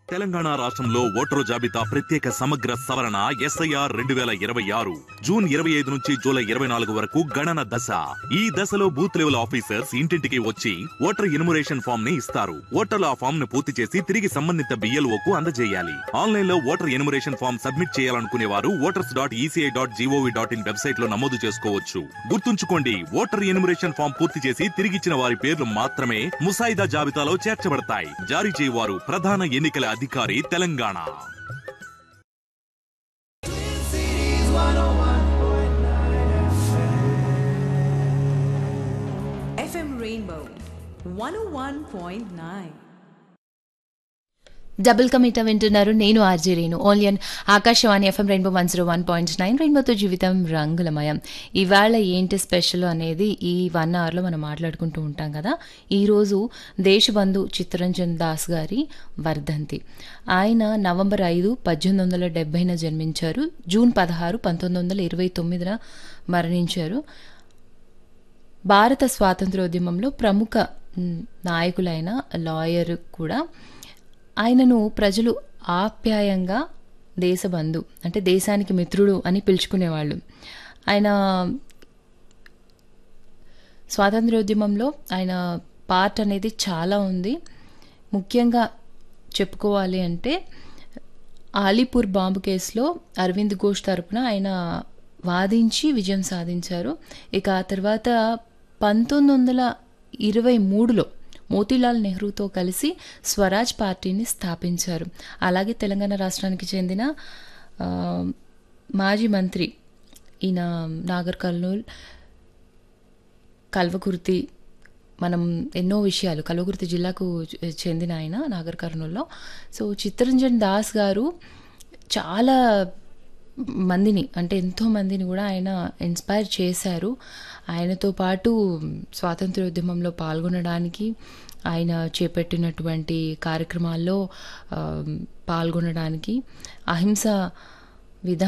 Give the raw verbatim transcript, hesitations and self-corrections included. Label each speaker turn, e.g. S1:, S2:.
S1: తెలంగాణ రాష్ట్రంలో ఓటరు జాబితా ప్రత్యేక సమగ్ర సవరణ ఎస్ఐఆర్ రెండు వేల ఇరవై ఆరు జూన్ ఇరవై ఐదు నుంచి జూలై ఇరవై నాలుగు వరకు గణన దశ. ఈ దశలో బూత్ లెవెల్ ఆఫీసర్స్ ఇంటింటికి వచ్చి ఓటర్ ఇన్మురేషన్ ఫామ్ ని ఇస్తారు. ఓటర్లు ఆ ఫామ్ ను పూర్తి చేసి తిరిగి సంబంధిత బిఎల్ఓ కు అందజేయాలి. ఆన్లైన్ లో ఓటర్ ఇన్మురేషన్ ఫామ్ సబ్మిట్ చేయాలనుకునే వారు voters dot ECI dot GOV dot in website లో నమోదు చేసుకోవచ్చు. గుర్తుంచుకోండి, ఓటర్ ఇన్మురేషన్ ఫామ్ పూర్తి చేసి తిరిగిచ్చిన వారి పేర్లు మాత్రమే ముసాయిదా జాబితాలో చేర్చబడతాయి. జారీ చేయవారు ప్రధాన ఎన్నికల అధికారి తెలంగాణ.
S2: ఎఫ్ఎం రెయిన్బో వన్ ఓ వన్ పాయింట్ నైన్.
S3: డబుల్ కమిటా వింటున్నారు. నేను RJ Renu ఓన్లియన్ Akashvani FM rainbow one zero one point nine రెయిన్బోతో జీవితం రంగులమయం. ఇవాళ ఏంటి స్పెషల్ అనేది ఈ వన్ అవర్లో మనం మాట్లాడుకుంటూ ఉంటాం కదా. ఈరోజు దేశబంధు చిత్తరంజన్ దాస్ గారి వర్ధంతి. ఆయన నవంబర్ ఐదు పద్దెనిమిది వందల డెబ్బైన జన్మించారు. జూన్ పదహారు పంతొమ్మిది వందల ఇరవై తొమ్మిదిన మరణించారు. భారత స్వాతంత్రోద్యమంలో ప్రముఖ నాయకులైన లాయర్ కూడా. ఆయనను ప్రజలు ఆప్యాయంగా దేశబంధు అంటే దేశానికి మిత్రుడు అని పిలుచుకునేవాళ్ళు. ఆయన స్వాతంత్రోద్యమంలో ఆయన పార్ట్ అనేది చాలా ఉంది. ముఖ్యంగా చెప్పుకోవాలి అంటే ఆలీపూర్ బాంబు కేసులో అరవింద్ ఘోష్ తరపున ఆయన వాదించి విజయం సాధించారు. ఇక ఆ తర్వాత పంతొమ్మిది వందల ఇరవై మూడులో మోతీలాల్ నెహ్రూతో కలిసి స్వరాజ్ పార్టీని స్థాపించారు. అలాగే తెలంగాణ రాష్ట్రానికి చెందిన మాజీ మంత్రి ఈయన నాగర్ కర్నూల్ కల్వకుర్తి, మనం ఎన్నో విషయాలు కల్వకుర్తి జిల్లాకు చెందిన ఆయన నాగర్ కర్నూల్లో. సో చిత్తరంజన్ దాస్ గారు చాలా మందిని అంటే ఎంతో మందిని కూడా ఆయన ఇన్స్పైర్ చేశారు. ఆయనతో పాటు స్వాతంత్రోద్యమంలో పాల్గొనడానికి, ఆయన చేపట్టినటువంటి కార్యక్రమాల్లో పాల్గొనడానికి, అహింస విధానం